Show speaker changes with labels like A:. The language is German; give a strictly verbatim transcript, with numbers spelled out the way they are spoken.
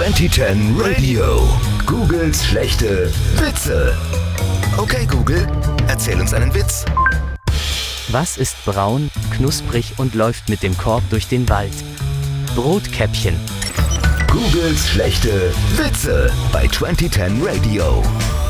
A: zwanzig zehn Radio. Googles schlechte Witze. Okay Google, erzähl uns einen Witz.
B: Was ist braun, knusprig und läuft mit dem Korb durch den Wald? Brotkäppchen.
A: Googles schlechte Witze bei zwanzig zehn Radio.